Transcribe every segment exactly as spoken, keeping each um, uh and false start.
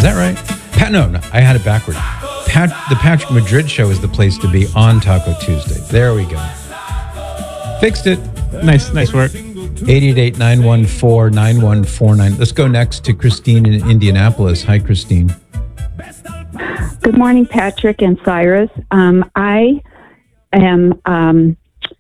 that right? Pat, no, no, I had it backwards. Pat, the Patrick Madrid Show is the place to be on Taco Tuesday. There we go. Fixed it. Nice, nice work. eight eight eight, nine one four, nine one four nine. Let's go next to Christine in Indianapolis. Hi, Christine. Good morning, Patrick and Cyrus. Um, I am, um,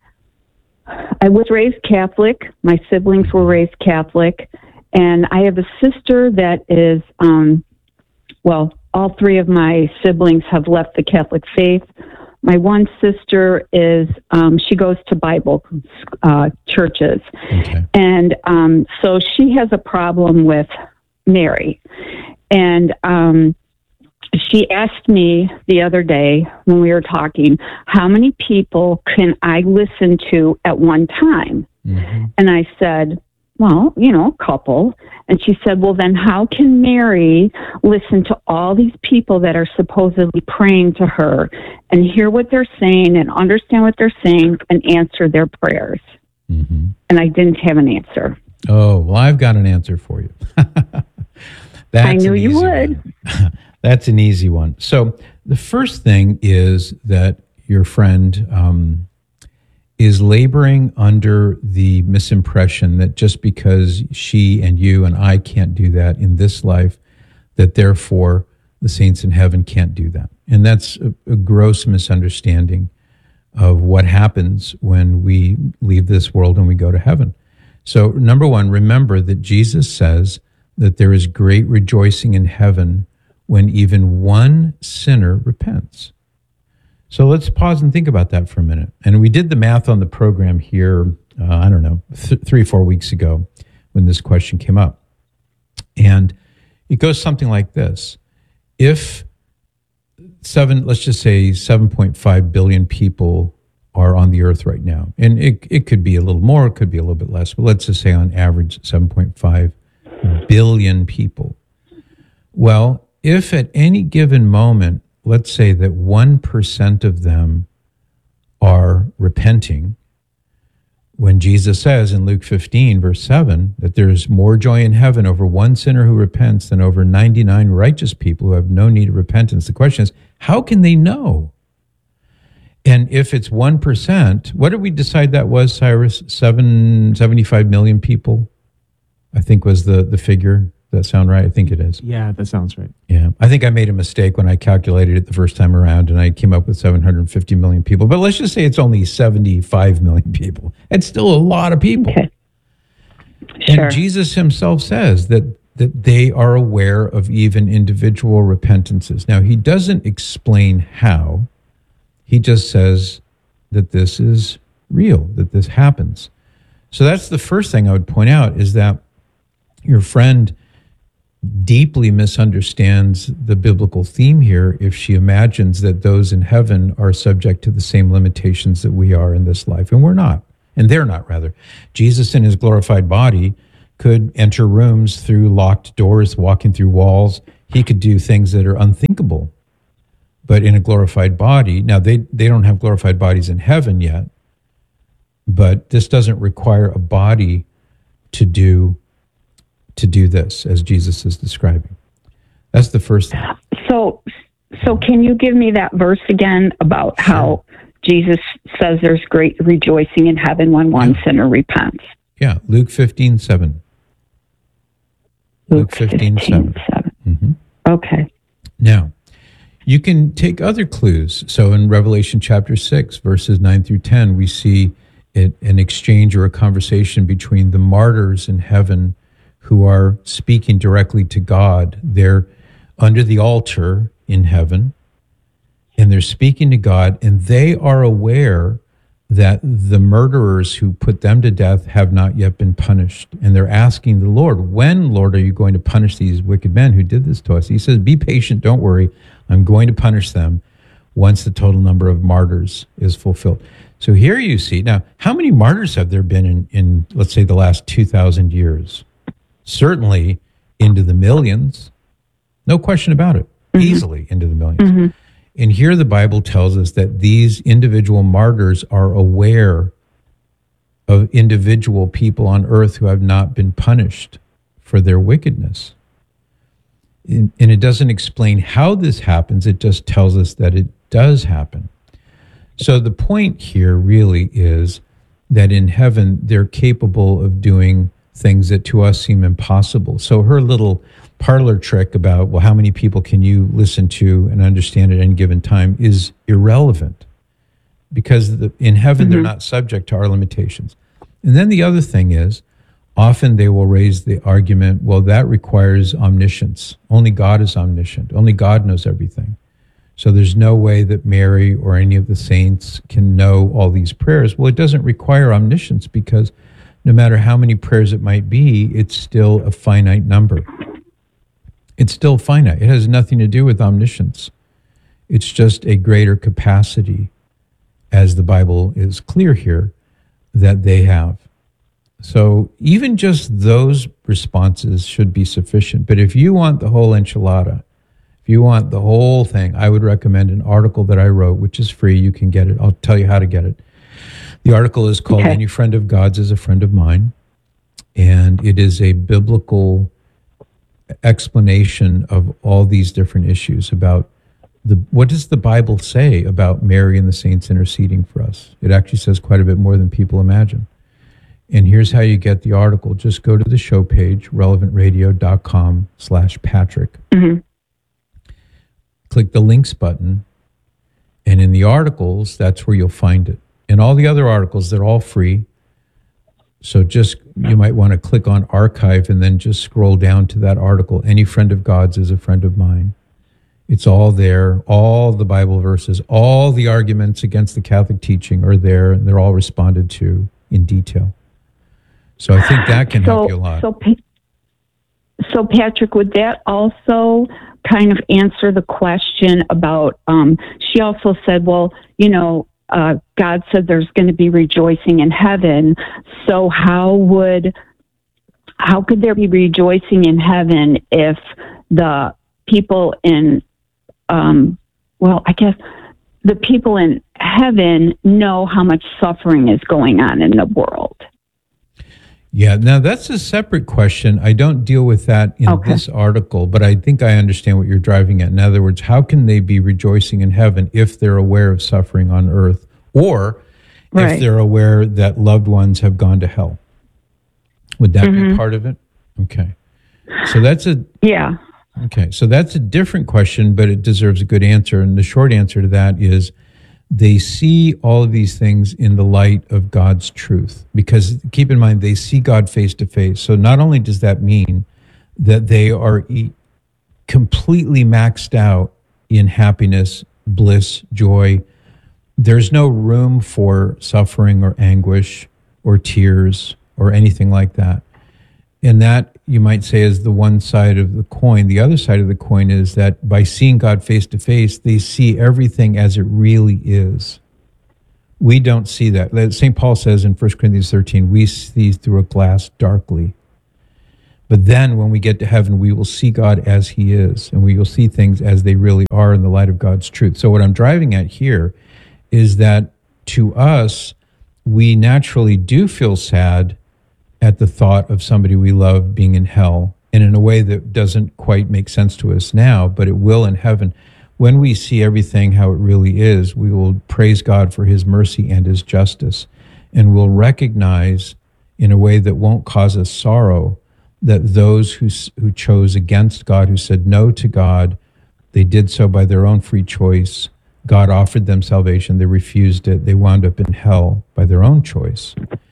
I was raised Catholic. My siblings were raised Catholic. And I have a sister that is, um, well, all three of my siblings have left the Catholic faith. My one sister is, um, she goes to Bible uh, churches. Okay. And um, so she has a problem with Mary. And um, she asked me the other day when we were talking, how many people can I listen to at one time? Mm-hmm. And I said, well, you know, a couple. And she said, well, then how can Mary listen to all these people that are supposedly praying to her and hear what they're saying and understand what they're saying and answer their prayers? Mm-hmm. And I didn't have an answer. Oh, well, I've got an answer for you. That's I knew an you easy would. one. That's an easy one. So the first thing is that your friend um, is laboring under the misimpression that just because she and you and I can't do that in this life, that therefore the saints in heaven can't do that. And that's a, a gross misunderstanding of what happens when we leave this world and we go to heaven. So number one, remember that Jesus says that there is great rejoicing in heaven when even one sinner repents. So let's pause and think about that for a minute. And we did the math on the program here, uh, I don't know, th- three or four weeks ago when this question came up. And it goes something like this. If seven, let's just say seven point five billion people are on the earth right now, and it, it could be a little more, it could be a little bit less, but let's just say on average seven point five billion people. Well, if at any given moment, let's say that one percent of them are repenting, when Jesus says in Luke fifteen, verse seven, that there's more joy in heaven over one sinner who repents than over ninety-nine righteous people who have no need of repentance. The question is, how can they know? And if it's one percent, what did we decide that was, Cyrus? Seven, seventy-five million people, I think was the, the figure. Does that sound right? I think it is. Yeah, that sounds right. Yeah. I think I made a mistake when I calculated it the first time around and I came up with seven hundred fifty million people. But let's just say it's only seventy-five million people. It's still a lot of people. Okay. Sure. And Jesus himself says that, that they are aware of even individual repentances. Now, he doesn't explain how. He just says that this is real, that this happens. So that's the first thing I would point out, is that your friend deeply misunderstands the biblical theme here if she imagines that those in heaven are subject to the same limitations that we are in this life. And we're not. And they're not, rather. Jesus in his glorified body could enter rooms through locked doors, walking through walls. He could do things that are unthinkable. But in a glorified body, now they, they don't have glorified bodies in heaven yet, but this doesn't require a body to do to do this, as Jesus is describing. That's the first thing. So, so can you give me that verse again about Sure. how Jesus says there's great rejoicing in heaven when one Yeah. sinner repents? Yeah, Luke fifteen seven. Luke fifteen seven. Mm-hmm. Okay. Now, you can take other clues. So in Revelation chapter six, verses nine through ten, we see it, an exchange or a conversation between the martyrs in heaven who are speaking directly to God. They're under the altar in heaven, and they're speaking to God, and they are aware that the murderers who put them to death have not yet been punished. And they're asking the Lord, when, Lord, are you going to punish these wicked men who did this to us? He says, be patient, don't worry. I'm going to punish them once the total number of martyrs is fulfilled. So here you see, now, how many martyrs have there been in, in let's say, the last two thousand years? Certainly into the millions. No question about it. Mm-hmm. Easily into the millions. Mm-hmm. And here the Bible tells us that these individual martyrs are aware of individual people on earth who have not been punished for their wickedness. and and it doesn't explain how this happens. It just tells us that it does happen. So the point here really is that in heaven, they're capable of doing things that to us seem impossible. So her little parlor trick about, well, how many people can you listen to and understand at any given time is irrelevant, because the, in heaven, mm-hmm. they're not subject to our limitations. And then the other thing is, often they will raise the argument, well, that requires omniscience. Only God is omniscient. Only God knows everything. So there's no way that Mary or any of the saints can know all these prayers. Well, it doesn't require omniscience, because no matter how many prayers it might be, it's still a finite number. It's still finite. It has nothing to do with omniscience. It's just a greater capacity, as the Bible is clear here, that they have. So even just those responses should be sufficient. But if you want the whole enchilada, if you want the whole thing, I would recommend an article that I wrote, which is free. You can get it. I'll tell you how to get it. The article is called Okay. Any Friend of God's is a Friend of Mine. And it is a biblical explanation of all these different issues about the, what does the Bible say about Mary and the saints interceding for us? It actually says quite a bit more than people imagine. And here's how you get the article. Just go to the show page, relevantradio.com slash Patrick. Mm-hmm. Click the links button. And in the articles, that's where you'll find it. And all the other articles, they're all free. So just, you might want to click on archive and then just scroll down to that article. Any friend of God's is a friend of mine. It's all there. All the Bible verses, all the arguments against the Catholic teaching are there, and they're all responded to in detail. So I think that can so, help you a lot. So, Pa- so Patrick, would that also kind of answer the question about, um, she also said, well, you know, uh, God said there's going to be rejoicing in heaven. So how would, how could there be rejoicing in heaven if the people in, um, well, I guess the people in heaven know how much suffering is going on in the world? Yeah, now that's a separate question. I don't deal with that in Okay. this article, but I think I understand what you're driving at. In other words, how can they be rejoicing in heaven if they're aware of suffering on earth, or Right. if they're aware that loved ones have gone to hell? Would that Mm-hmm. be part of it? Okay. So that's a Yeah. okay. So that's a different question, but it deserves a good answer. And the short answer to that is they see all of these things in the light of God's truth, because keep in mind, they see God face to face. So not only does that mean that they are e- completely maxed out in happiness, bliss, joy, there's no room for suffering or anguish or tears or anything like that. And that, you might say, is the one side of the coin. The other side of the coin is that by seeing God face to face, they see everything as it really is. We don't see that. Saint Paul says in First Corinthians thirteen, we see through a glass darkly. But then when we get to heaven, we will see God as he is, and we will see things as they really are in the light of God's truth. So what I'm driving at here is that to us, we naturally do feel sad at the thought of somebody we love being in hell, and in a way that doesn't quite make sense to us now, but it will in heaven. When we see everything how it really is, we will praise God for his mercy and his justice, and we'll recognize in a way that won't cause us sorrow that those who who chose against God, who said no to God, they did so by their own free choice. God offered them salvation. They refused it. They wound up in hell by their own choice.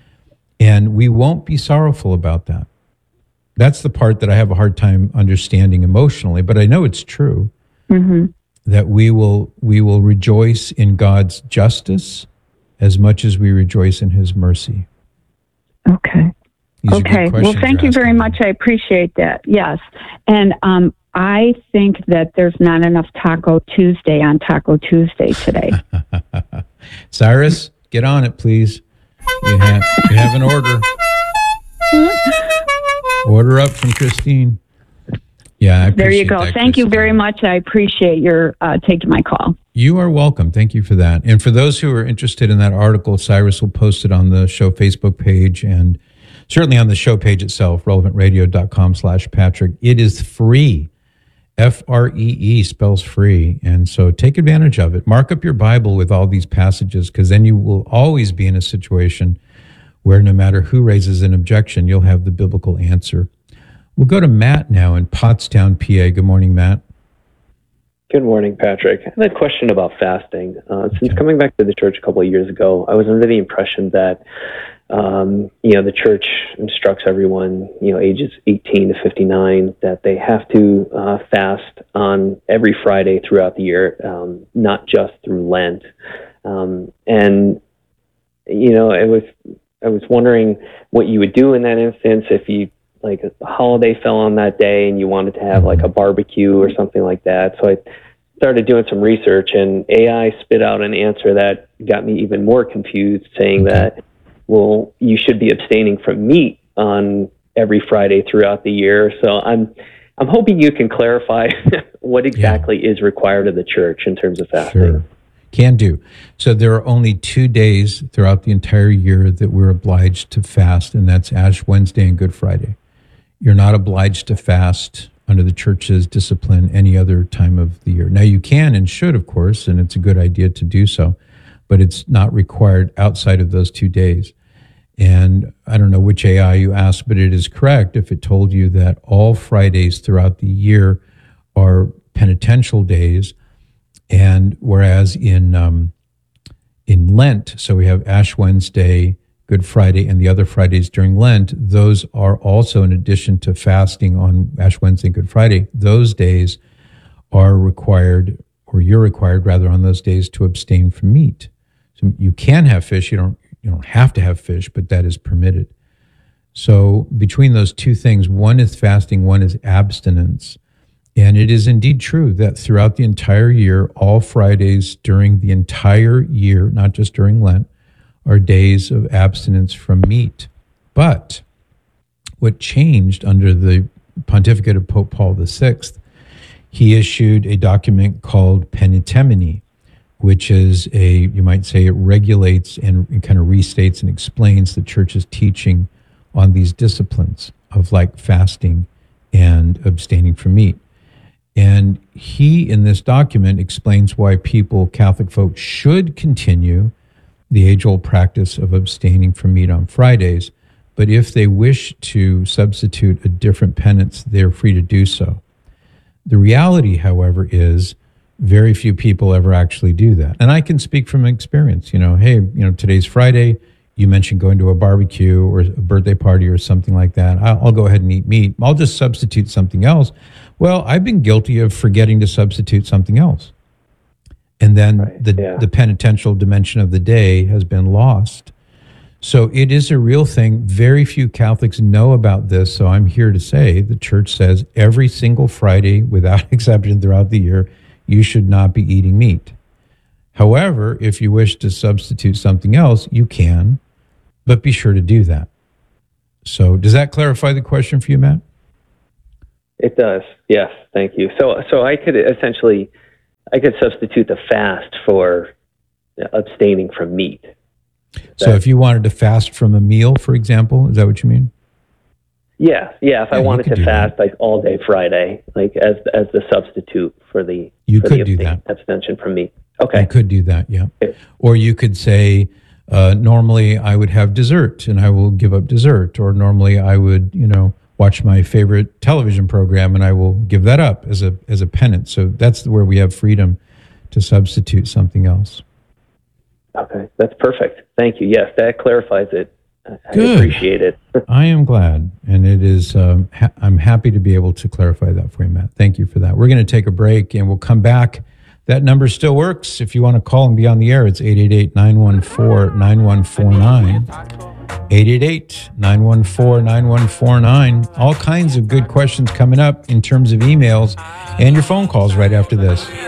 And we won't be sorrowful about that. That's the part that I have a hard time understanding emotionally, but I know it's true. Mm-hmm. That we will we will rejoice in God's justice as much as we rejoice in his mercy. Okay. These are good Okay. Well, questions thank you're you very asking. much. I appreciate that. Yes. And um, I think that there's not enough Taco Tuesday on Taco Tuesday today. Cyrus, get on it, please. You have, you have an order. Order up from Christine. Yeah, I appreciate There you go. that, Thank you Christine. very much. I appreciate your uh, taking my call. You are welcome. Thank you for that. And for those who are interested in that article, Cyrus will post it on the show Facebook page and certainly on the show page itself, relevantradio.com slash Patrick. It is free. F R E E spells free. And so take advantage of it. Mark up your Bible with all these passages, because then you will always be in a situation where no matter who raises an objection, you'll have the biblical answer. We'll go to Matt now in Pottstown, P A. Good morning, Matt. Good morning, Patrick. I had a question about fasting. Uh, since Okay. coming back to the church a couple of years ago, I was under the impression that, um, you know, the church instructs everyone, you know, ages eighteen to fifty-nine, that they have to uh, fast on every Friday throughout the year, um, not just through Lent. Um, and, you know, it was, I was wondering what you would do in that instance if you, like a holiday fell on that day and you wanted to have like a barbecue or something like that. So I started doing some research, and A I spit out an answer that got me even more confused, saying Okay. that, well, you should be abstaining from meat on every Friday throughout the year. So I'm, I'm hoping you can clarify what exactly is required of the church in terms of fasting. Sure. Can do. So there are only two days throughout the entire year that we're obliged to fast, and that's Ash Wednesday and Good Friday. You're not obliged to fast under the church's discipline any other time of the year. Now, you can and should, of course, and it's a good idea to do so, but it's not required outside of those two days. And I don't know which A I you asked, but it is correct if it told you that all Fridays throughout the year are penitential days, and whereas in um, in Lent, so we have Ash Wednesday, Good Friday, and the other Fridays during Lent, those are also, in addition to fasting on Ash Wednesday and Good Friday, those days are required, or you're required rather, on those days to abstain from meat. So you can have fish, you don't you don't have to have fish, but that is permitted. So between those two things, one is fasting, one is abstinence. And it is indeed true that throughout the entire year, all Fridays during the entire year, not just during Lent, are days of abstinence from meat. But what changed under the pontificate of Pope Paul the Sixth, he issued a document called Penitemini, which is a, you might say, it regulates and, and kind of restates and explains the church's teaching on these disciplines of like fasting and abstaining from meat. And he, in this document, explains why people, Catholic folks, should continue the age-old practice of abstaining from meat on Fridays, but if they wish to substitute a different penance, they're free to do so. The reality, however, is very few people ever actually do that. And I can speak from experience. You know, hey, you know, today's Friday. You mentioned going to a barbecue or a birthday party or something like that. I'll, I'll go ahead and eat meat. I'll just substitute something else. Well, I've been guilty of forgetting to substitute something else. And then Right, the, yeah. the penitential dimension of the day has been lost. So it is a real thing. Very few Catholics know about this. So I'm here to say the church says every single Friday, without exception throughout the year, you should not be eating meat. However, if you wish to substitute something else, you can, but be sure to do that. So does that clarify the question for you, Matt? It does. Yes. Thank you. So, so I could essentially, I could substitute the fast for abstaining from meat. So if you wanted to fast from a meal, for example, is that what you mean? Yeah. Yeah. If Yeah, I you wanted could to do fast that. like all day Friday, like as, as the substitute for the, You for could the do abstain- that. abstention from meat. You Okay. could do that, yeah. Okay. Or you could say, uh, normally I would have dessert and I will give up dessert. Or normally I would, you know, watch my favorite television program and I will give that up as a as a penance. So that's where we have freedom to substitute something else. Okay. That's perfect. Thank you. Yes. That clarifies it. I I Good. appreciate it. I am glad, and it is. Um, ha- I'm happy to be able to clarify that for you, Matt. Thank you for that. We're going to take a break, and we'll come back. That number still works. If you want to call and be on the air, it's eight eight eight, nine one four, nine one four nine. eight eight eight, nine one four, nine one four nine. All kinds of good questions coming up in terms of emails and your phone calls right after this.